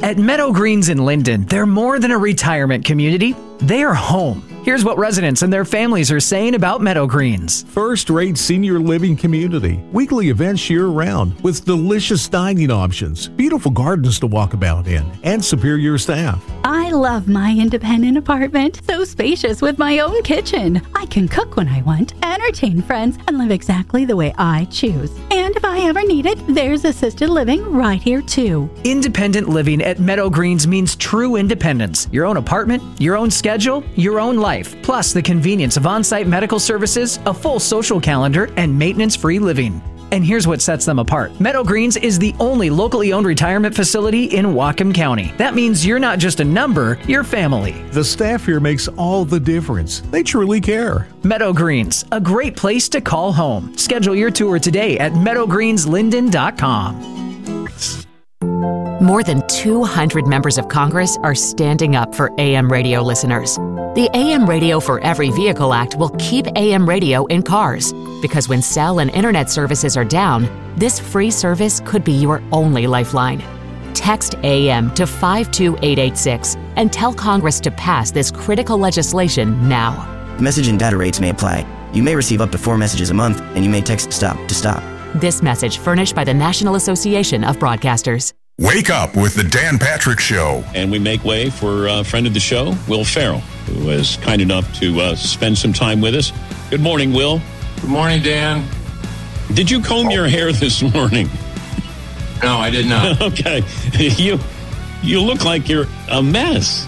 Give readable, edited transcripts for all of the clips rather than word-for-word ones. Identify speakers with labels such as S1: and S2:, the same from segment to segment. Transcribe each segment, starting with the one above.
S1: At Meadow Greens in Linden, they're more than a retirement community. They are home. Here's what residents and their families are saying about Meadow Greens.
S2: First-rate senior living community. Weekly events year-round with delicious dining options, beautiful gardens to walk about in, and superior staff.
S3: I love my independent apartment. So spacious with my own kitchen. I can cook when I want, entertain friends, and live exactly the way I choose. And if I ever need it, there's assisted living right here too.
S1: Independent living at Meadow Greens means true independence. Your own apartment, your own schedule, your own life, plus the convenience of on-site medical services, a full social calendar, and maintenance-free living. And here's what sets them apart. Meadow Greens is the only locally owned retirement facility in Whatcom County. That means you're not just a number, you're family.
S2: The staff here makes all the difference. They truly care.
S1: Meadow Greens, a great place to call home. Schedule your tour today at meadowgreenslinden.com.
S4: More than 200 members of Congress are standing up for AM radio listeners. The AM Radio for Every Vehicle Act will keep AM radio in cars, because when cell and internet services are down, this free service could be your only lifeline. Text AM to 52886 and tell Congress to pass this critical legislation now.
S5: Message and data rates may apply. You may receive up to 4 messages a month, and you may text STOP to stop.
S4: This message furnished by the National Association of Broadcasters.
S6: Wake up with the Dan Patrick Show.
S7: And we make way for a friend of the show, Will Farrell, who was kind enough to spend some time with us. Good morning, Will.
S8: Good morning, Dan.
S7: Did you comb your hair this morning?
S8: No, I did not.
S7: Okay. You look like you're a mess.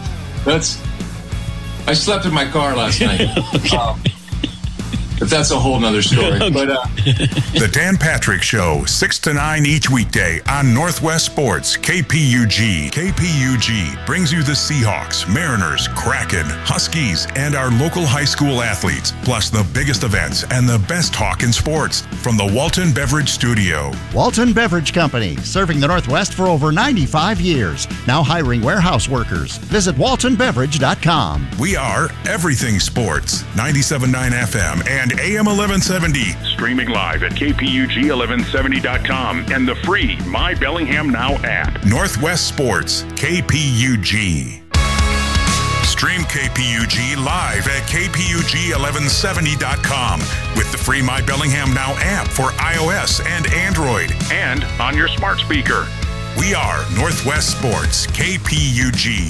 S8: I slept in my car last night.
S7: Okay.
S8: But that's a whole nother story.
S7: Okay.
S8: But
S6: The Dan Patrick Show, 6 to 9 each weekday on Northwest Sports, KPUG. KPUG brings you the Seahawks, Mariners, Kraken, Huskies, and our local high school athletes, plus the biggest events and the best talk in sports from the Walton Beverage Studio.
S9: Walton Beverage Company, serving the Northwest for over 95 years. Now hiring warehouse workers. Visit waltonbeverage.com.
S6: We are Everything Sports, 97.9 FM and AM 1170. Streaming live at KPUG1170.com and the free My Bellingham Now app. Northwest Sports, KPUG. Stream KPUG live at KPUG1170.com with the free My Bellingham Now app for iOS and Android and on your smart speaker. We are Northwest Sports, KPUG.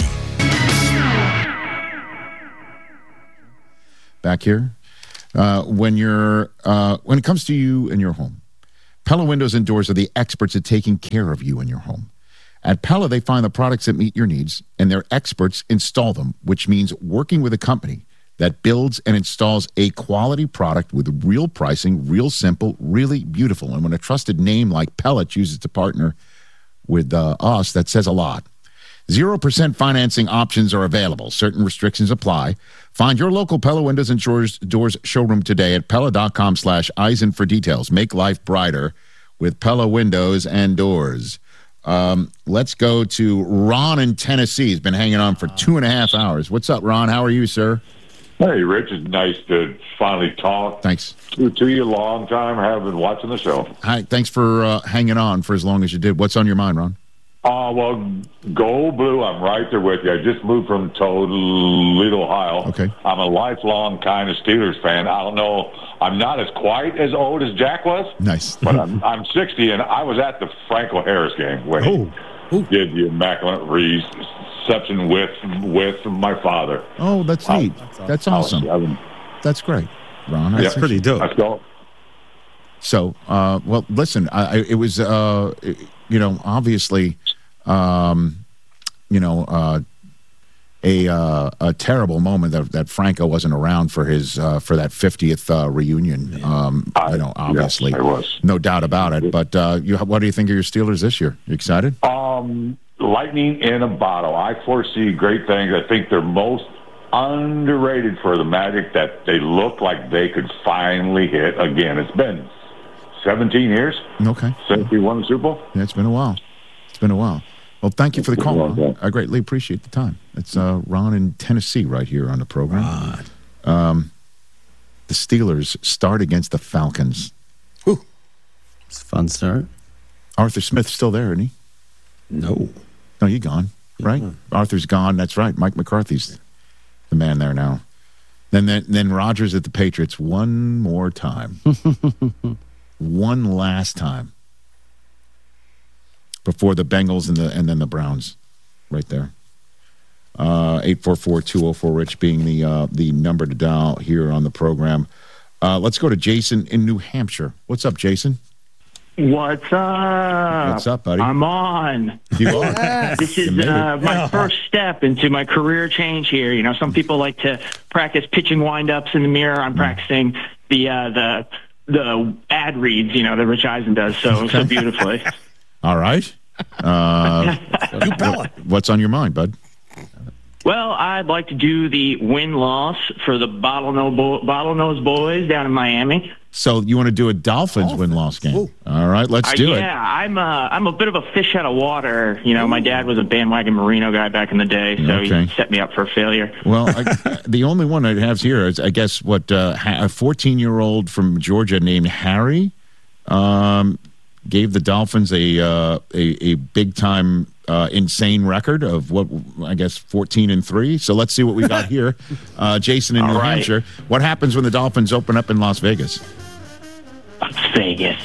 S10: Back here. When it comes to you and your home, Pella Windows and Doors are the experts at taking care of you and your home. At Pella, they find the products that meet your needs, and their experts install them, which means working with a company that builds and installs a quality product with real pricing, real simple, really beautiful. And when a trusted name like Pella chooses to partner with us, that says a lot. 0% financing options are available. Certain restrictions apply. Find your local Pella Windows and Doors showroom today at Pella.com/Eisen for details. Make life brighter with Pella Windows and Doors. Let's go to Ron in Tennessee. He's been hanging on for 2.5 hours. What's up, Ron? How are you, sir?
S11: Hey, Rich. It's nice to finally talk.
S10: Thanks.
S11: To you, long time. I have been watching the show.
S10: Hi. Thanks for hanging on for as long as you did. What's on your mind, Ron?
S11: Well, go blue. I'm right there with you. I just moved from Toledo, Ohio.
S10: Okay.
S11: I'm a lifelong kind of Steelers fan. I don't know. I'm not as quite as old as Jack was.
S10: Nice.
S11: But I'm 60, and I was at the Franco Harris game when he did the Immaculate Reception with my father.
S10: Oh, that's neat. That's awesome. That's great, Ron.
S11: That's
S12: pretty dope.
S11: Let's go.
S10: So, well, listen, it was, obviously, a terrible moment that Franco wasn't around for his for that 50th reunion. Obviously,
S11: yes, I was.
S10: No doubt about it. But what do you think of your Steelers this year? You excited?
S11: Lightning in a bottle. I foresee great things. I think they're most underrated for the Magic, that they look like they could finally hit again. It's been 17 years since we won the Super Bowl.
S10: Yeah, it's been a while. Well, thank you for the call, Ron. I greatly appreciate the time. It's Ron in Tennessee right here on the program. The Steelers start against the Falcons.
S12: It's a fun start.
S10: Arthur Smith's still there, isn't he?
S12: No.
S10: No, he's gone, right? Arthur's gone. That's right. Mike McCarthy's the man there now. Then Rodgers at the Patriots one more time. One last time. Before the Bengals and then the Browns. Right there. 844-204-RICH being the number to dial here on the program. Let's go to Jason in New Hampshire. What's up, Jason?
S12: What's up?
S10: What's up, buddy?
S12: I'm on.
S10: You are.
S12: This is my first step into my career change here. You know, some people like to practice pitching wind-ups in the mirror. I'm practicing the ad reads, you know, that Rich Eisen does so beautifully.
S10: All right. What's on your mind, bud?
S12: Well, I'd like to do the win-loss for the Bottlenose Boys down in Miami.
S10: So you want to do a Dolphins win-loss game? Ooh. All right, let's do it.
S12: Yeah, I'm a bit of a fish out of water. You know, my dad was a bandwagon Marino guy back in the day, so he set me up for failure.
S10: Well, the only one I have here is, I guess, a 14-year-old from Georgia named Harry gave the Dolphins a big-time insane record of what, I guess, 14-3. So let's see what we got here. Jason in New Hampshire. What happens when the Dolphins open up in Las Vegas?
S12: Las Vegas.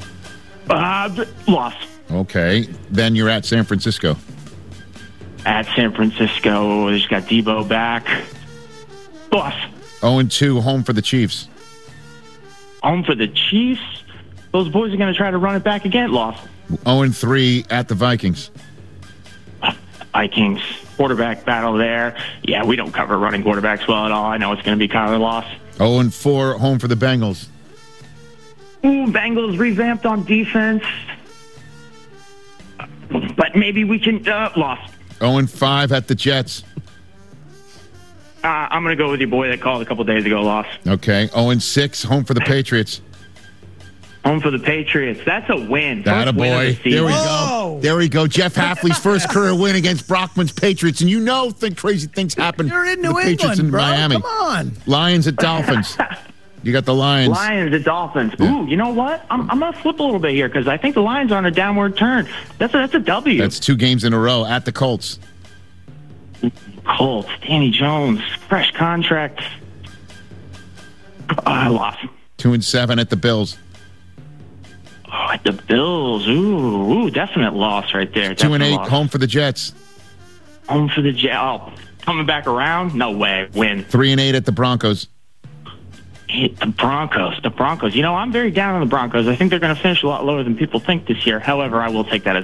S12: Loss.
S10: Okay. Then you're at San Francisco.
S12: At San Francisco. We just got Debo back. Loss.
S10: 0-2, home for the Chiefs.
S12: Home for the Chiefs? Those boys are going to try to run it back again. Loss.
S10: 0-3 at the Vikings.
S12: Vikings. Quarterback battle there. Yeah, we don't cover running quarterbacks well at all. I know it's going to be Kyler loss.
S10: 0-4, home for the Bengals.
S12: Ooh, Bengals revamped on defense. But maybe we can... loss.
S10: 0-5 at the Jets.
S12: I'm going to go with your boy that called a couple days ago, loss.
S10: Okay. 0-6, home for the Patriots.
S12: Home for the Patriots. That's a win.
S10: That a boy. There we go. There we go. Jeff Hafley's first career win against Brockman's Patriots. And you know crazy things happen.
S13: You're in New
S10: with Patriots
S13: England,
S10: in
S13: bro.
S10: Miami.
S13: Come on.
S10: Lions at Dolphins. You got the Lions.
S12: Lions at Dolphins. Ooh, you know what? I'm going to flip a little bit here because I think the Lions are on a downward turn. That's a W.
S10: That's 2 games in a row at the Colts.
S12: Colts. Danny Jones. Fresh contract. I lost.
S10: 2-7 at the Bills.
S12: Oh, at the Bills. Ooh, definite loss right there.
S10: 2-8, home for the Jets.
S12: Home for the Jets. Oh, coming back around? No way. Win.
S10: 3-8 at the Broncos.
S12: The Broncos. You know, I'm very down on the Broncos. I think they're going to finish a lot lower than people think this year. However, I will take that as